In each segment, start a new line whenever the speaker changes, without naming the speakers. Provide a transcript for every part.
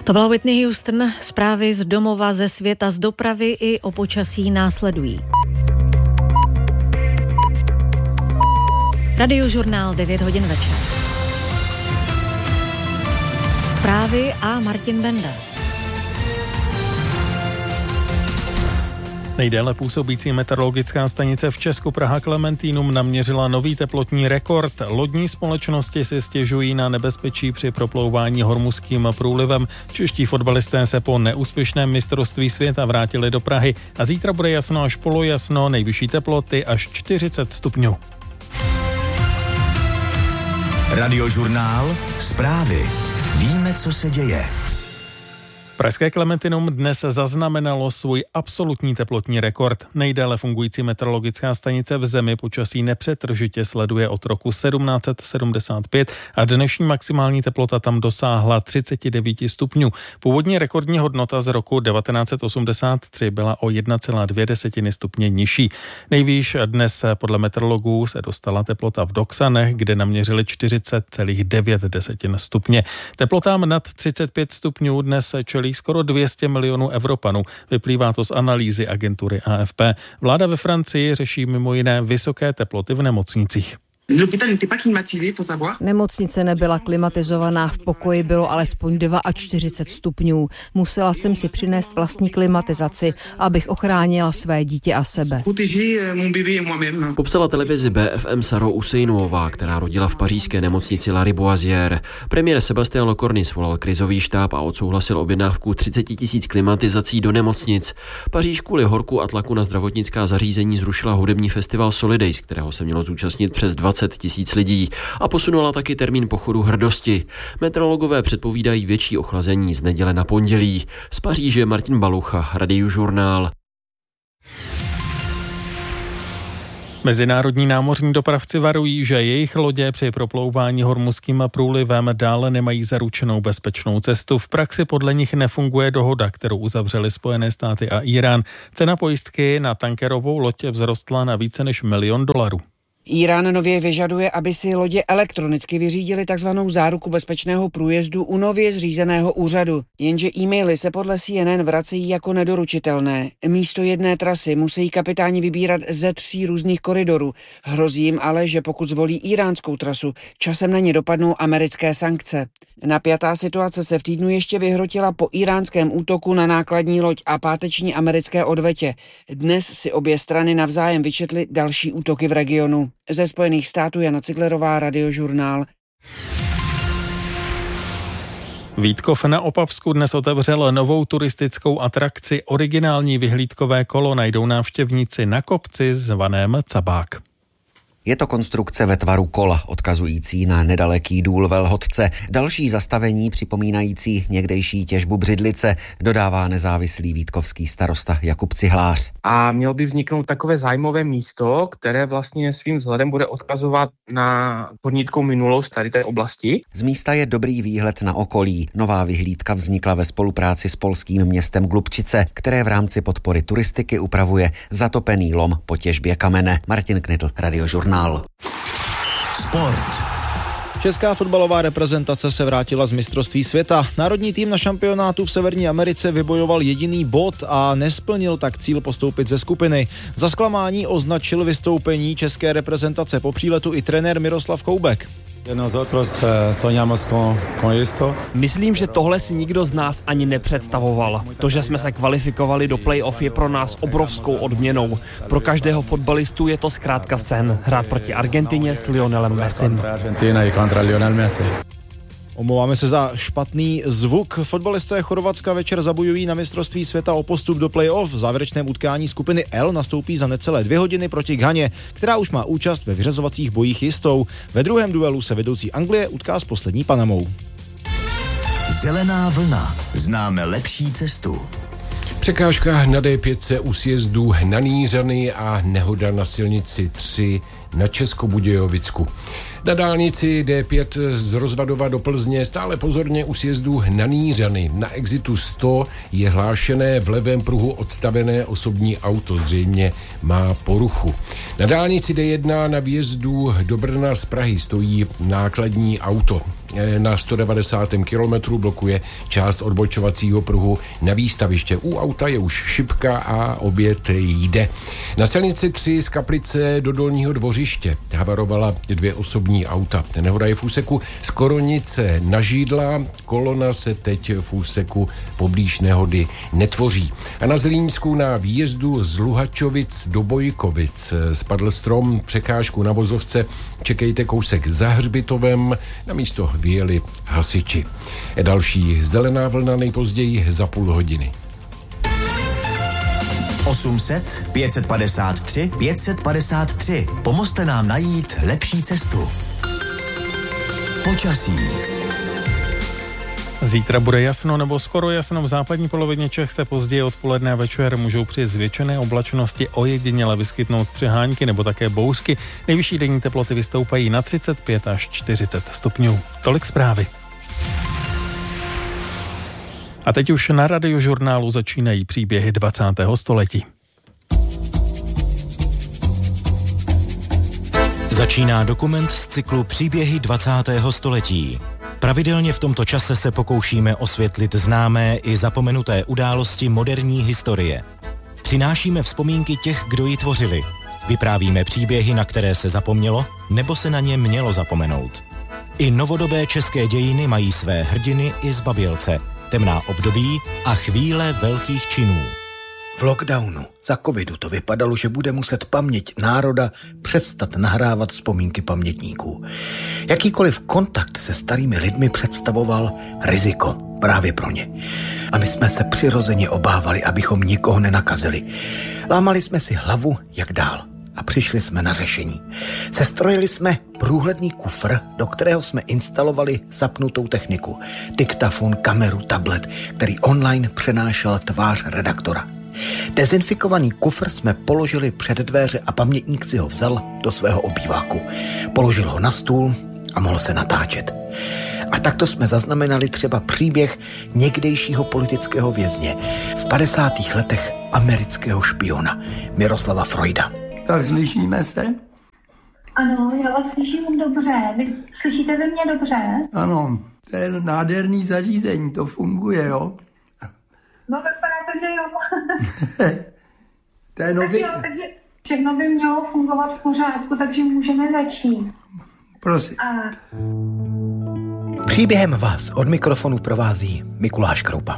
To byla Whitney Houston. Zprávy z domova, ze světa, z dopravy i o počasí následují. Radiožurnál 9 hodin večer. Zprávy a Martin Benda.
Nejdéle působící meteorologická stanice v Česku Praha Klementínum naměřila nový teplotní rekord. Lodní společnosti si stěžují na nebezpečí při proplouvání Hormuzským průlivem. Čeští fotbalisté se po neúspěšném mistrovství světa vrátili do Prahy a zítra bude jasno až polojasno, nejvyšší teploty až 40 stupňů.
Radiožurnál, zprávy. Víme, co se děje.
Pražské Klementinum dnes zaznamenalo svůj absolutní teplotní rekord. Nejdéle fungující meteorologická stanice v zemi počasí nepřetržitě sleduje od roku 1775 a dnešní maximální teplota tam dosáhla 39 stupňů. Původní rekordní hodnota z roku 1983 byla o 1,2 stupně nižší. Nejvýš dnes podle meteorologů se dostala teplota v Doksanech, kde naměřili 40,9 stupně. Teplotám nad 35 stupňů dnes čelí skoro 200 milionů Evropanů. Vyplývá to z analýzy agentury AFP. Vláda ve Francii řeší mimo jiné vysoké teploty v nemocnicích.
Nemocnice nebyla klimatizovaná, v pokoji bylo alespoň 42 stupňů. Musela jsem si přinést vlastní klimatizaci, abych ochránila své dítě a sebe.
Popsala televizi BFM Saro Useinová, která rodila v pařížské nemocnici Lariboisière. Premiér Sébastien Lecornu svolal krizový štáb a odsouhlasil objednávku 30 000 klimatizací do nemocnic. Paříž kvůli horku a tlaku na zdravotnická zařízení zrušila hudební festival Solidays, kterého se mělo zúčastnit přes 20 000 lidí a posunula taky termín pochodu hrdosti. Meteorologové předpovídají větší ochlazení z neděle na pondělí. Z Paříže Martin Balucha, Radiožurnál.
Mezinárodní námořní dopravci varují, že jejich lodě při proplouvání Hormuzským průlivem dále nemají zaručenou bezpečnou cestu. V praxi podle nich nefunguje dohoda, kterou uzavřely Spojené státy a Írán. Cena pojistky na tankerovou loď vzrostla na více než $1 milion.
Írán nově vyžaduje, aby si lodě elektronicky vyřídili takzvanou záruku bezpečného průjezdu u nově zřízeného úřadu. Jenže e-maily se podle CNN vracejí jako nedoručitelné. Místo jedné trasy musí kapitáni vybírat ze 3 různých koridorů. Hrozí jim ale, že pokud zvolí iránskou trasu, časem na ně dopadnou americké sankce. Napjatá situace se v týdnu ještě vyhrotila po íránském útoku na nákladní loď a páteční americké odvetě. Dnes si obě strany navzájem vyčetly další útoky v regionu. Ze Spojených států Jana Ciglerová, Radiožurnál.
Vítkov na Opavsku dnes otevřel novou turistickou atrakci. Originální vyhlídkové kolo najdou návštěvníci na kopci zvaném Cabák.
Je to konstrukce ve tvaru kola, odkazující na nedaleký důl ve Lhotce. Další zastavení připomínající někdejší těžbu Břidlice, dodává nezávislý vítkovský starosta Jakub Cihlář.
A mělo by vzniknout takové zájmové místo, které vlastně svým vzhledem bude odkazovat na podnitkou minulost tady té oblasti.
Z místa je dobrý výhled na okolí. Nová vyhlídka vznikla ve spolupráci s polským městem Glubčice, které v rámci podpory turistiky upravuje zatopený lom po těžbě kamene. Martin Knitl, Radiožurnál.
Sport.
Česká fotbalová reprezentace se vrátila z mistrovství světa. Národní tým na šampionátu v Severní Americe vybojoval jediný bod a nesplnil tak cíl postoupit ze skupiny. Za zklamání označil vystoupení české reprezentace po příletu i trenér Miroslav Koubek.
Myslím, že tohle si nikdo z nás ani nepředstavoval. To, že jsme se kvalifikovali do play-off, je pro nás obrovskou odměnou. Pro každého fotbalistu je to zkrátka sen. Hrát proti Argentině s Lionelem Messim.
Omlouváme se za špatný zvuk. Fotbalisté Chorvatska večer zabojují na mistrovství světa o postup do play-off. V závěrečném utkání skupiny L nastoupí za necelé 2 hodiny proti Ghaně, která už má účast ve vyřazovacích bojích jistou. Ve druhém duelu se vedoucí Anglie utká s poslední Panamou.
Zelená vlna. Známe lepší cestu.
Překážka na D5 u sjezdu na Nýřany a nehoda na silnici 3 na Českobudějovicku. Na dálnici D5 z Rozvadova do Plzně stále pozorně u sjezdu na Nýřany. Na exitu 100 je hlášené v levém pruhu odstavené osobní auto, zřejmě má poruchu. Na dálnici D1 na výjezdu do Brna z Prahy stojí nákladní auto. na 190. kilometru blokuje část odbočovacího pruhu na výstaviště. U auta je už šipka a oběd jde. Na silnici 3 z Kaplice do Dolního Dvořiště havarovala 2 osobní auta. Nehoda je v úseku z Koronice na Žídla, kolona se teď v úseku poblíž nehody netvoří. A na Zlínsku na výjezdu z Luhačovic do Bojkovic spadl strom, překážku na vozovce, čekejte kousek za hřbitovem, na místo vyjeli hasiči. Další zelená vlna nejpozději za půl hodiny.
800 553 553. Pomozte nám najít lepší cestu. Počasí.
Zítra bude jasno nebo skoro jasno, v západní polovině Čech se později odpoledne a večer můžou při zvětšené oblačnosti ojediněle vyskytnout přehánky nebo také bouřky. Nejvyšší denní teploty vystoupají na 35 až 40 stupňů. Tolik zprávy. A teď už na Radiožurnálu začínají příběhy 20. století.
Začíná dokument z cyklu Příběhy 20. století. Pravidelně v tomto čase se pokoušíme osvětlit známé i zapomenuté události moderní historie. Přinášíme vzpomínky těch, kdo ji tvořili. Vyprávíme příběhy, na které se zapomnělo, nebo se na ně mělo zapomenout. I novodobé české dějiny mají své hrdiny i zbabělce, temná období a chvíle velkých činů.
V lockdownu za covidu to vypadalo, že bude muset paměť národa přestat nahrávat vzpomínky pamětníků. Jakýkoliv kontakt se starými lidmi představoval riziko právě pro ně. A my jsme se přirozeně obávali, abychom nikoho nenakazili. Lámali jsme si hlavu, jak dál. A přišli jsme na řešení. Sestrojili jsme průhledný kufr, do kterého jsme instalovali zapnutou techniku. Diktafon, kameru, tablet, který online přenášel tvář redaktora. Dezinfikovaný kufr jsme položili před dveře a pamětník si ho vzal do svého obýváku. Položil ho na stůl a mohl se natáčet. A takto jsme zaznamenali třeba příběh někdejšího politického vězně, v 50. letech amerického špiona Miroslava Freuda.
Tak slyšíme se?
Ano, já vás slyším dobře. Slyšíte vy mě dobře?
Ano, to je nádherný zařízení, to funguje, jo?
No vypadá to, že jo.
To je nový...
takže všechno by mělo fungovat v pořádku, takže můžeme začít.
Prosím.
Příběhem vás od mikrofonu provází Mikuláš Kroupa.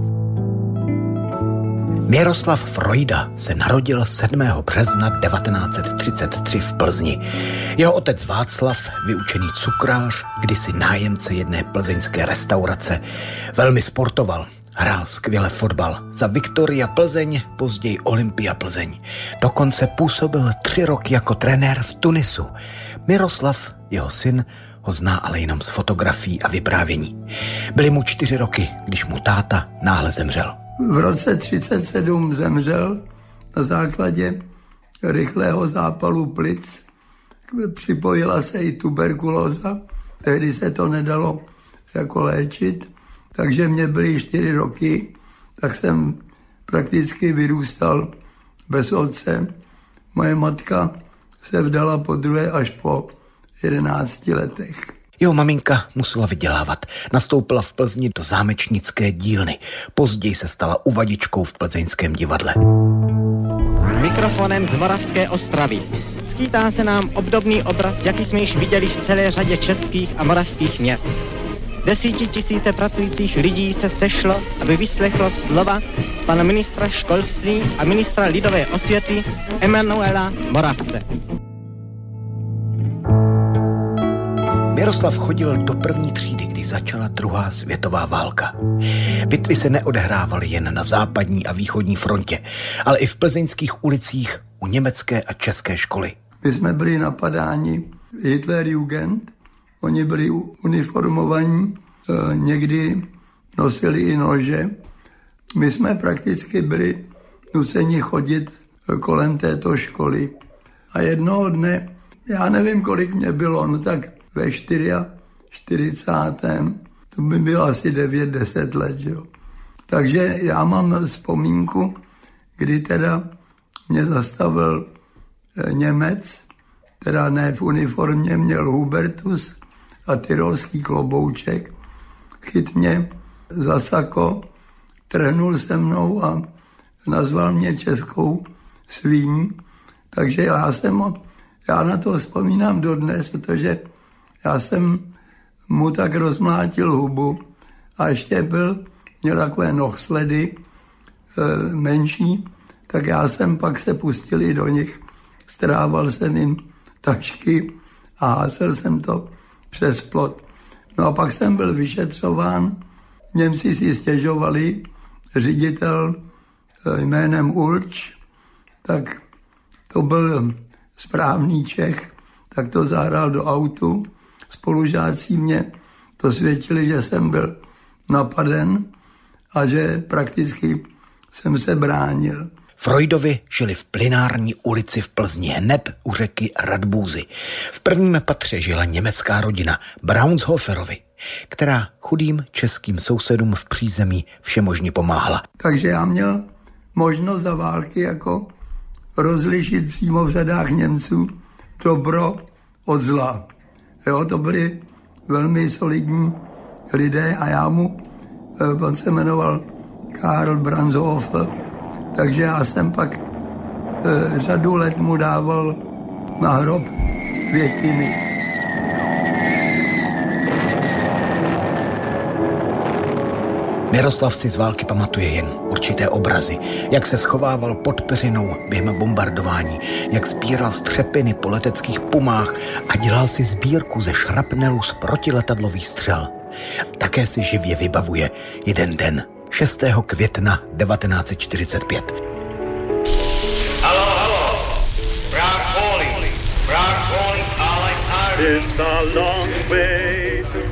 Miroslav Freuda se narodil 7. března 1933 v Plzni. Jeho otec Václav, vyučený cukrář, kdysi nájemce jedné plzeňské restaurace, velmi sportoval. Hrál skvěle fotbal za Viktoria Plzeň, později Olympia Plzeň. Dokonce působil 3 roky jako trenér v Tunisu. Miroslav, jeho syn, ho zná ale jenom z fotografií a vyprávění. Byly mu 4 roky, když mu táta náhle zemřel.
V roce 1937 zemřel na základě rychlého zápalu plic. Připojila se i tuberkulóza. Tehdy se to nedalo jako léčit. Takže mě byly 4 roky, tak jsem prakticky vyrůstal bez otce. Moje matka se vdala podruhé až po 11 letech.
Jeho maminka musela vydělávat. Nastoupila v Plzni do zámečnické dílny. Později se stala uvaděčkou v plzeňském divadle.
Mikrofonem z Moravské Ostravy. Skýtá se nám obdobný obraz, jaký jsme již viděli v celé řadě českých a moravských měst. 10 000 pracujících lidí se sešlo, aby vyslechlo slova pana ministra školství a ministra lidové osvěty Emanuela Moravce.
Miroslav chodil do 1. třídy, když začala 2. světová válka. Bitvy se neodehrávaly jen na západní a východní frontě, ale i v plzeňských ulicích u německé a české školy.
My jsme byli napadáni Hitlerjugend, oni byli uniformovaní, někdy nosili i nože. My jsme prakticky byli nuceni chodit kolem této školy. A jednoho dne, já nevím, kolik mě bylo, no tak ve 44. to by bylo asi 9-10 let, jo. Takže já mám vzpomínku, kdy teda mě zastavil Němec, teda ne v uniformě, měl Hubertus a tyrolský klobouček. Chyt mě za sako, trhnul se mnou a nazval mě českou svíní. Takže já na to vzpomínám dodnes, protože já jsem mu tak rozmlátil hubu a ještě měl takové nohsledy menší, tak já jsem pak se pustil i do nich. Strával jsem jim tašky a házel jsem to přes plot. No a pak jsem byl vyšetřován, Němci si stěžovali, ředitel jménem Ulč, tak to byl správný Čech, tak to zahrál do autu. Spolužáci mě dosvědčili, že jsem byl napaden a že prakticky jsem se bránil.
Freudovi žili v Plynární ulici v Plzni hned u řeky Radbůzy. V prvním patře žila německá rodina Braunshoferovi, která chudým českým sousedům v přízemí všemožně pomáhala.
Takže já měl možnost za války jako rozlišit přímo v řadách Němců dobro od zla. Jo, to byli velmi solidní lidé a on se jmenoval Karl Braunshofer, takže já jsem pak řadu let mu dával na hrob květiny.
Miroslav si z války pamatuje jen určité obrazy, jak se schovával pod peřinou během bombardování, jak sbíral střepiny po leteckých pumách a dělal si sbírku ze šrapnelu z protiletadlových střel. Také si živě vybavuje jeden den, 6. května 1945.
Halo, Brown calling, Allied Ireland. It's a long way to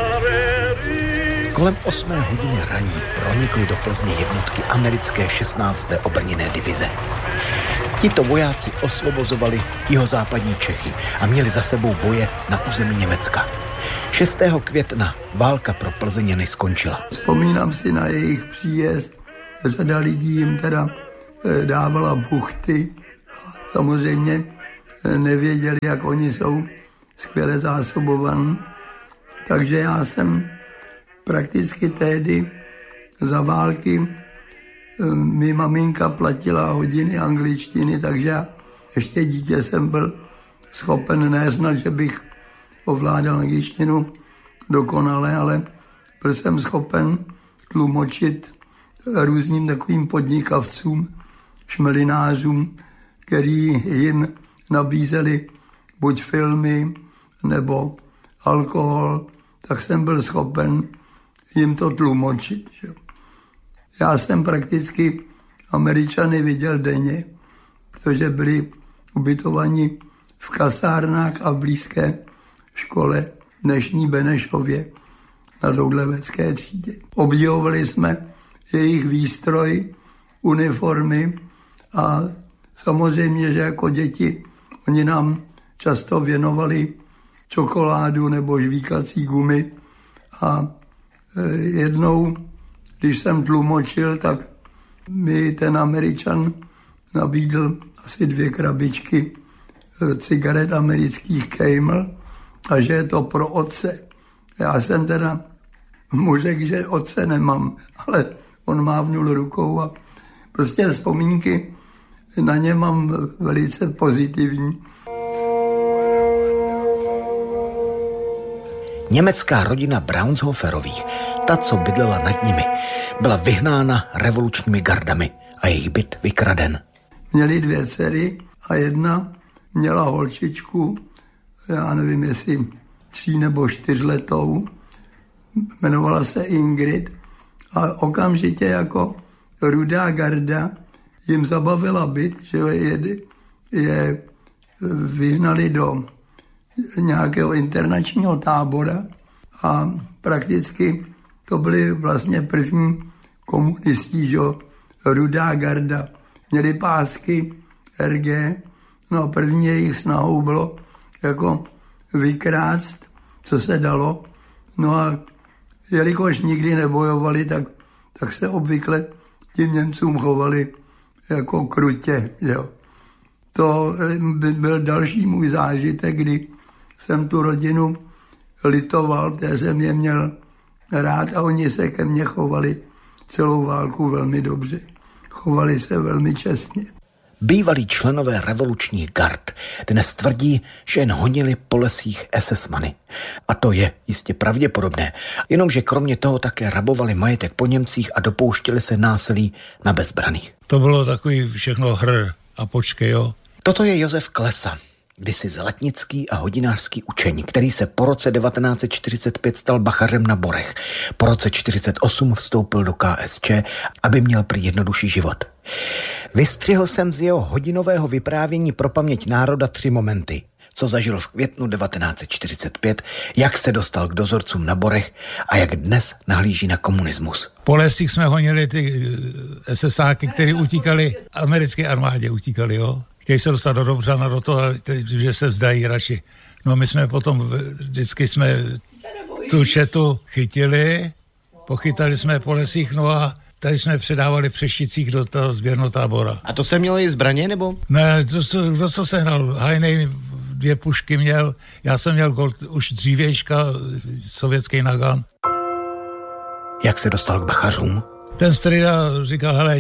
Tipperary.
Kolem 8 hodiny raní pronikly do Plzně jednotky americké 16. obrněné divize. Tito vojáci osvobozovali jihozápadní Čechy a měli za sebou boje na území Německa. 6. května válka pro Plzeňany skončila.
Vzpomínám si na jejich příjezd. Řada lidí jim teda dávala buchty. Samozřejmě nevěděli, jak oni jsou skvěle zásobovaní. Takže já jsem prakticky tehdy za války mi maminka platila hodiny angličtiny, takže já ještě dítě jsem byl schopen, ne snad, že bych ovládal angličtinu dokonale, ale byl jsem schopen tlumočit různým takovým podnikavcům, šmelinářům, který jim nabízeli buď filmy nebo alkohol, tak jsem byl schopen jim to tlumočit. Že? Já jsem prakticky Američany viděl denně, protože byli ubytovaní v kasárnách a v blízké škole dnešní Benešově na Doudlevecké třídě. Obdivovali jsme jejich výstroj, uniformy a samozřejmě, že jako děti oni nám často věnovali čokoládu nebo žvíkací gumy a jednou, když jsem tlumočil, tak mi ten Američan nabídl asi 2 krabičky cigaret amerických Camel a že je to pro otce. Já jsem teda mu řekl, že otce nemám, ale on mávnul rukou a prostě vzpomínky na ně mám velice pozitivní.
Německá rodina Braunshoferových, ta, co bydlela nad nimi, byla vyhnána revolučními gardami a jejich byt vykraden.
Měli 2 dcery a jedna měla holčičku, já nevím, jestli 3 nebo 4 letou, jmenovala se Ingrid a okamžitě jako rudá garda jim zabavila byt, že je vyhnali do nějakého internačního tábora a prakticky to byli vlastně první komunisti, že rudá garda. Měli pásky RG, no a první jejich snahou bylo jako vykrást, co se dalo. No a jelikož nikdy nebojovali, tak se obvykle tím Němcům chovali jako krutě. Jo. To by byl další můj zážitek, kdy jsem tu rodinu litoval, protože jsem je měl rád a oni se ke mně chovali celou válku velmi dobře. Chovali se velmi čestně.
Bývalí členové revolučních gard dnes tvrdí, že jen honili po lesích SS-many. A to je jistě pravděpodobné, jenomže kromě toho také rabovali majetek po Němcích a dopouštěli se násilí na bezbraných.
To bylo takový všechno hr a počkej, jo.
Toto je Josef Klesa, kdysi zlatnický a hodinářský učeník, který se po roce 1945 stal bachařem na Borech. Po roce 1948 vstoupil do KSČ, aby měl prý jednodušší život. Vystřihl jsem z jeho hodinového vyprávění pro paměť národa 3 momenty. Co zažil v květnu 1945, jak se dostal k dozorcům na Borech a jak dnes nahlíží na komunismus.
Po lesích jsme honili ty SSáky, kteří utíkali, americké armádě utíkali, jo. Chtějí se dostat do Dobřana, do toho, že se vzdají radši. No my jsme potom, vždycky jsme tu četu chytili, pochytali jsme po lesích, no a tady jsme předávali v Přešticích do toho sběrného tábora.
A to jste měli zbraně, nebo?
Ne, kdo co sehnal, Hajnej 2 pušky měl, já jsem měl už dřívějška, sovětský Nagant.
Jak se dostal k bachařům?
Ten strýda říkal, hele,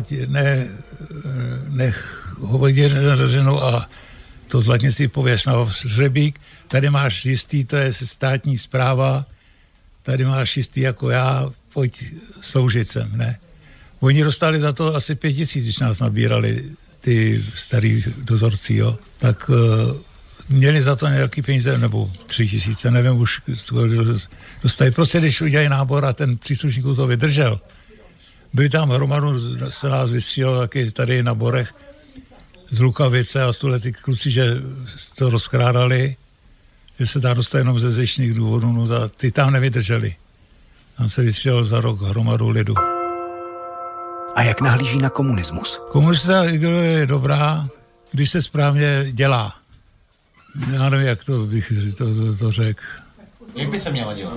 nech ho vyděřenou a to zlatnictví pověš na hřebík, tady máš jistý, to je státní správa, tady máš jistý jako já, pojď sloužit sem, ne? Oni dostali za to asi 5 000, když nás nabírali ty starý dozorci, jo. Tak měli za to nějaký peníze, nebo 3 000, nevím už, dostali. Prostě když udělají nábor a ten příslušník to vydržel. Byli tam hromadu, se nás vystřílel taky tady na Borech z Lukavice a z ty kluci, že to rozkrádali, že se dá dostat jenom ze zešných důvodů, no ty tam nevydrželi. Tam se vystřílel za rok hromadu lidu.
A jak nahlíží na komunismus?
Komunistická ideologie je dobrá, když se správně dělá. Já nevím, jak to bych to řekl.
Jak by se měla dělat?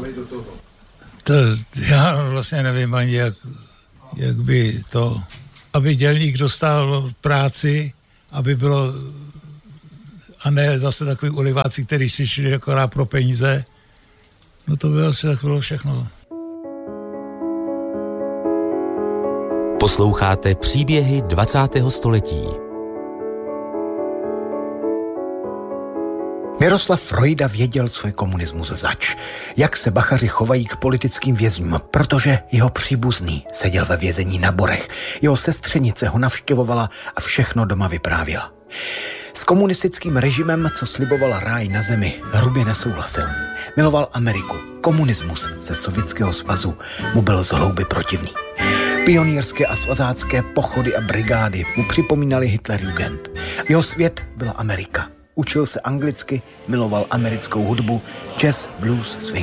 Já vlastně nevím ani, jak by to... Aby dělník dostal práci, aby bylo... A ne zase takový uliváci, kteří šli akorát pro peníze. No to by asi tak bylo všechno.
Posloucháte příběhy 20. století.
Miroslav Frojda věděl, co je komunismus zač. Jak se bachaři chovají k politickým vězňům, protože jeho příbuzný seděl ve vězení na Borech. Jeho sestřenice ho navštěvovala a všechno doma vyprávěla. S komunistickým režimem, co sliboval ráj na zemi, hrubě nesouhlasil. Miloval Ameriku. Komunismus ze Sovětského svazu mu byl zhlouby protivný. Pionýrské a svazácké pochody a brigády mu připomínali Hitlerjugend. Jeho svět byla Amerika. Učil se anglicky, miloval americkou hudbu, jazz, blues, swing.